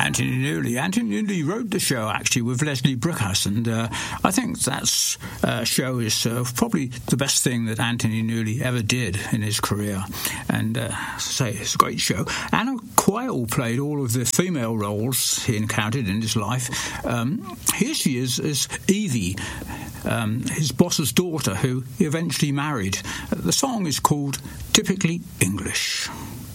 Anthony Newley. Anthony Newley wrote the show actually with Leslie Bricusse, and I think that show is probably the best thing that Anthony Newley ever did in his career. And say it's a great show. Anna Quayle played all of the female roles he encountered in his life. Here she is as Evie, his boss's daughter, who he eventually married. The song is called Typically English.